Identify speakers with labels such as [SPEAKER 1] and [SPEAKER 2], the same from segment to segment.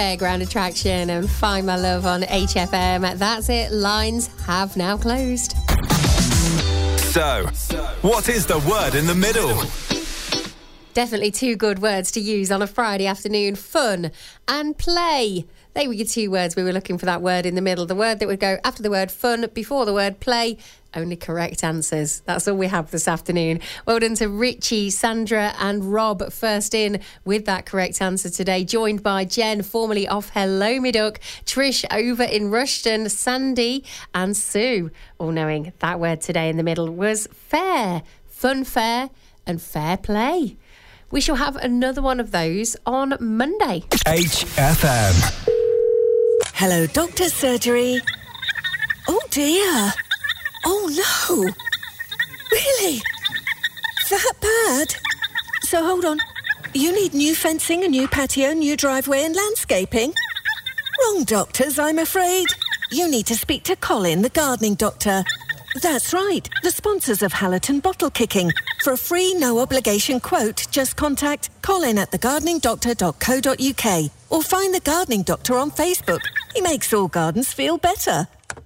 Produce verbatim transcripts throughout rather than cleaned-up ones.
[SPEAKER 1] Fairground Attraction and Find My Love on H F M. That's it. Lines have now closed.
[SPEAKER 2] So, what is the word in the middle?
[SPEAKER 1] Definitely two good words to use on a Friday afternoon. Fun and play. They were your two words. We were looking for that word in the middle. The word that would go after the word fun, before the word play. Only correct answers. That's all we have this afternoon. Well done to Richie, Sandra and Rob first in with that correct answer today. Joined by Jen, formerly of Hello Me Duck, Trish over in Rushton, Sandy and Sue. All knowing that word today in the middle was fair, fun fair and fair play. We shall have another one of those on Monday.
[SPEAKER 2] H F M.
[SPEAKER 3] Hello, Doctor's Surgery. Oh, dear. Oh, no. Really? That bad? So, hold on. You need new fencing, a new patio, new driveway and landscaping? Wrong doctors, I'm afraid. You need to speak to Colin, the gardening doctor. That's right, the sponsors of Hallerton Bottle Kicking. For a free, no-obligation quote, just contact Colin at the gardening doctor dot co dot uk or find the Gardening Doctor on Facebook. He makes all gardens feel better.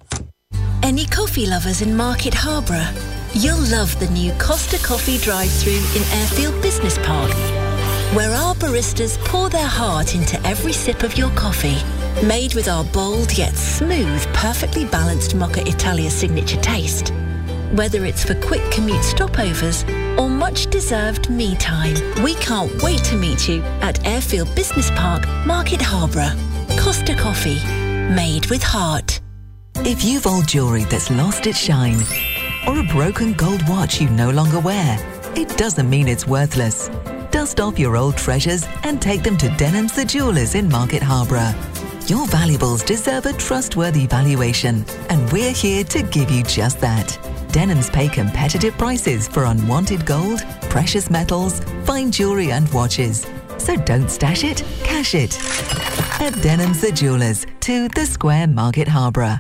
[SPEAKER 4] Any coffee lovers in Market Harborough? You'll love the new Costa Coffee drive-thru in Airfield Business Park, where our baristas pour their heart into every sip of your coffee. Made with our bold yet smooth, perfectly balanced Mocha Italia signature taste. Whether it's for quick commute stopovers or much-deserved me time, we can't wait to meet you at Airfield Business Park, Market Harborough. Costa Coffee, made with heart.
[SPEAKER 5] If you've old jewellery that's lost its shine, or a broken gold watch you no longer wear, it doesn't mean it's worthless. Dust off your old treasures and take them to Denham's the Jewellers in Market Harborough. Your valuables deserve a trustworthy valuation, and we're here to give you just that. Denham's pay competitive prices for unwanted gold, precious metals, fine jewellery and watches. So don't stash it, cash it. At Denham's the Jewellers, to the Square, Market Harborough.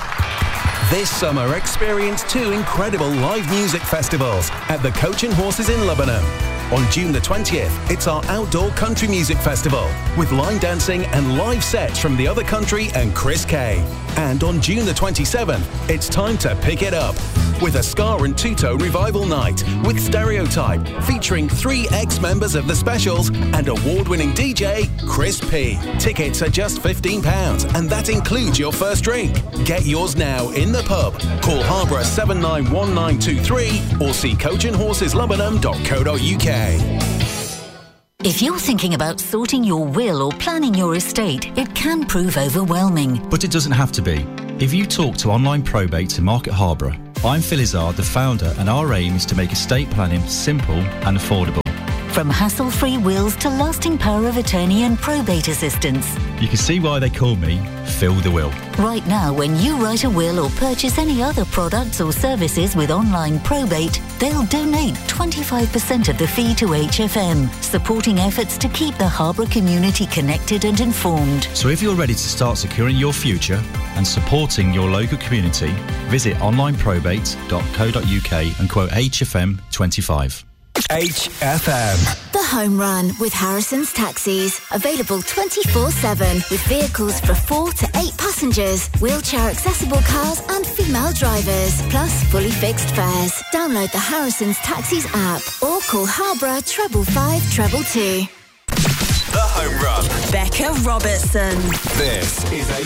[SPEAKER 6] This summer, experience two incredible live music festivals at the Coach and Horses in Lebanon. On June the twentieth, it's our outdoor country music festival with line dancing and live sets from The Other Country and Chris Kay. And on June the twenty-seventh, it's time to pick it up with a ska and two-tone revival night with Stereotype, featuring three ex-members of The Specials and award-winning D J Chris P. Tickets are just fifteen pounds and that includes your first drink. Get yours now in the pub. Call Harborough seven nine one nine two three or see coach and horses lebanon dot co dot uk.
[SPEAKER 7] If you're thinking about sorting your will or planning your estate, it can prove overwhelming.
[SPEAKER 8] But it doesn't have to be. If you talk to Online Probate in Market Harborough, I'm Phil Izzard, the founder, and our aim is to make estate planning simple and affordable.
[SPEAKER 7] From hassle-free wills to lasting power of attorney and probate assistance.
[SPEAKER 8] You can see why they call me Phil the Will.
[SPEAKER 7] Right now, when you write a will or purchase any other products or services with Online Probate, they'll donate twenty-five percent of the fee to H F M, supporting efforts to keep the Harborough community connected and informed.
[SPEAKER 8] So if you're ready to start securing your future and supporting your local community, visit online probate dot co dot uk and quote H F M twenty-five.
[SPEAKER 2] H F M.
[SPEAKER 9] The Home Run with Harrison's Taxis. Available twenty-four seven with vehicles for four to eight passengers, wheelchair accessible cars and female drivers, plus fully fixed fares. Download the Harrison's Taxis app or call Harborough treble five treble two.
[SPEAKER 2] The Home Run.
[SPEAKER 4] Becca Robertson.
[SPEAKER 2] This is H